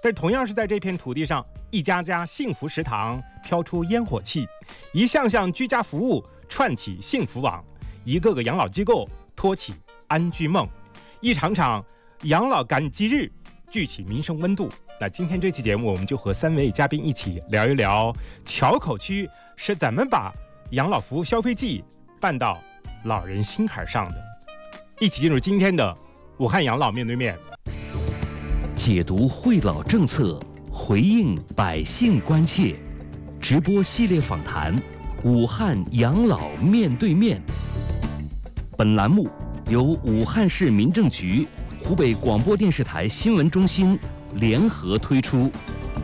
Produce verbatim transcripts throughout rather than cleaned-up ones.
但同样是在这片土地上，一家家幸福食堂飘出烟火气，一项项居家服务串起幸福网，一个个养老机构托起安居梦，一场场养老感激日聚起民生温度。那今天这期节目，我们就和三位嘉宾一起聊一聊桥口区是怎么把养老服务消费季办到老人心坎上的。一起进入今天的武汉养老面对面， 解读惠老政策，回应百姓关切，直播系列访谈武汉养老面对面。本栏目由武汉市民政局、湖北广播电视台新闻中心联合推出。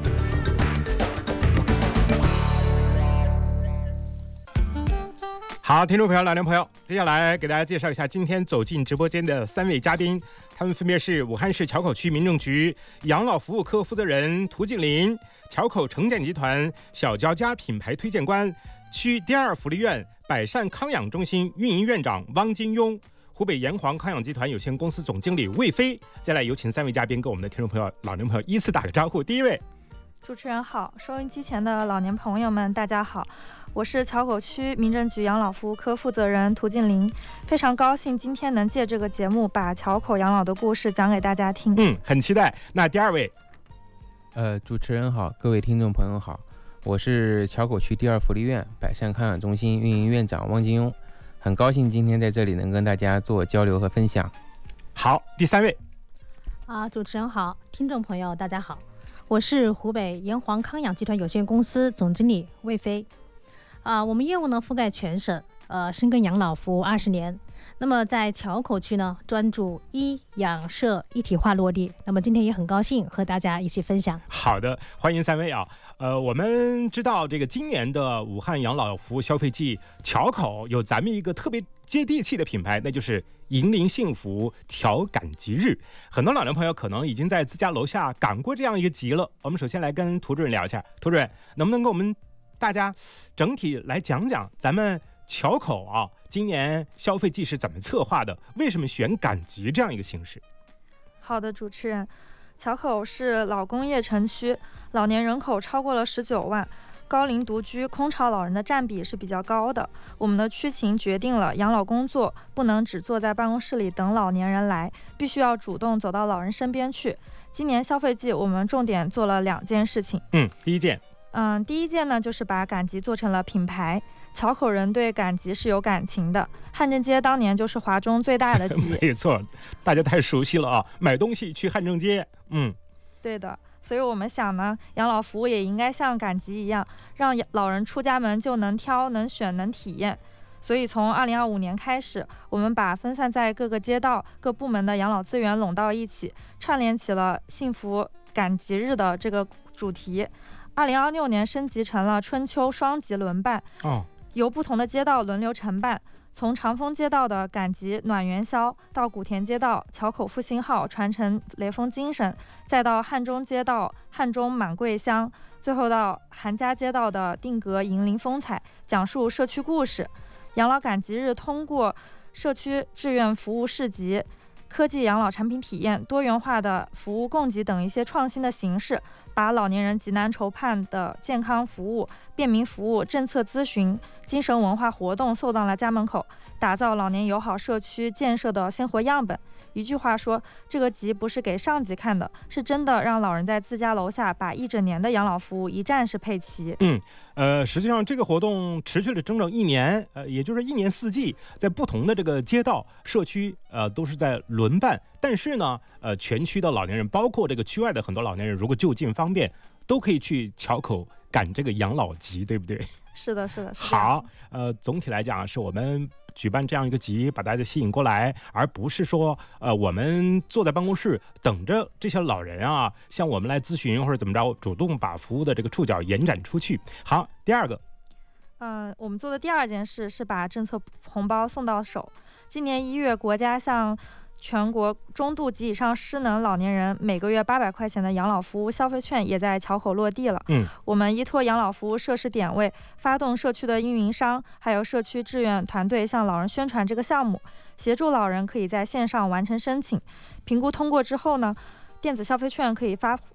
好，听众朋友、老年朋友，接下来给大家介绍一下今天走进直播间的三位嘉宾，他们分别是武汉市桥口区民政局养老服务科负责人涂静林，桥口城建集团小交加品牌推荐官、区第二福利院百善康养中心运营院长汪金庸，湖北炎黄康养集团有限公司总经理魏飞。接下来有请三位嘉宾跟我们的听众朋友、老年朋友依次打个招呼。第一位， 主持人好，收音机前的老年朋友们，大家好，我是桥口区民政局养老服务科负责人涂静林，非常高兴今天能借这个节目把桥口养老的故事讲给大家听。 嗯，很期待。那第二位， 呃，主持人好，各位听众朋友好，我是桥口区第二福利院百善康养中心运营院长汪金庸，很高兴今天在这里能跟大家做交流和分享。 好，第三位， 啊，主持人好，听众朋友大家好，我是湖北炎黄康养集团有限公司总经理魏飞。啊，我们业务呢覆盖全省，呃，深耕养老服务二十年。那么在桥口区呢，专注医养社一体化落地。那么今天也很高兴和大家一起分享。 好的，欢迎三位啊。呃，我们知道这个今年的武汉养老服务消费季，桥口有咱们一个特别接地气的品牌，那就是银铃幸福调赶集日。很多老年朋友可能已经在自家楼下赶过这样一个集了。我们首先来跟涂主任聊一下，涂主任能不能跟我们大家整体来讲讲咱们桥口啊今年消费季是怎么策划的，为什么选赶集这样一个形式？ 好的，主持人，桥口是老工业城区，老年人口超过了十九万，高龄独居空巢老人的占比是比较高的。我们的区情决定了养老工作不能只坐在办公室里等老年人来，必须要主动走到老人身边去。今年消费季我们重点做了两件事情。 嗯，第一件嗯，第一件呢，就是把赶集做成了品牌。桥口人对赶集是有感情的，汉正街当年就是华中最大的集。 没错，大家太熟悉了啊！买东西去汉正街，嗯， 对的。所以我们想呢，养老服务也应该像赶集一样，让老人出家门就能挑、能选、能体验。所以从二零二五年开始，我们把分散在各个街道、各部门的养老资源拢到一起，串联起了幸福赶集日的这个主题。二零二六年升级成了春秋双集轮办， 哦， 由不同的街道轮流承办，从长丰街道的赶集暖元宵，到古田街道桥口复兴号传承雷锋精神，再到汉中街道汉中满桂香，最后到韩家街道的定格银铃风采，讲述社区故事。养老赶集日通过社区志愿服务市集、科技养老产品体验、多元化的服务供给等一些创新的形式，把老年人急难愁盼的健康服务、便民服务、政策咨询、精神文化活动送到了家门口，打造老年友好社区建设的鲜活样本。一句话说，这个集不是给上级看的，是真的让老人在自家楼下把一整年的养老服务一站式配齐。 嗯，呃，实际上这个活动持续了整整一年，呃，也就是一年四季，在不同的这个街道、社区，呃，都是在轮办。但是呢，呃，全区的老年人，包括这个区外的很多老年人，如果就近方便，都可以去桥口赶这个养老集，对不对？ 是的，是的，是的。 好，呃，总体来讲，是我们举办这样一个集，把大家吸引过来，而不是说，呃，我们坐在办公室等着这些老人啊，向我们来咨询或者怎么着，主动把服务的这个触角延展出去。好，第二个， 嗯、呃，我们做的第二件事是把政策红包送到手。今年一月，国家向全国中度及以上失能老年人每个月八百块钱的养老服务消费券也在桥口落地了。 嗯， 我们依托养老服务设施点位，发动社区的运营商还有社区志愿团队向老人宣传这个项目，协助老人可以在线上完成申请，评估通过之后呢，电子消费券可以发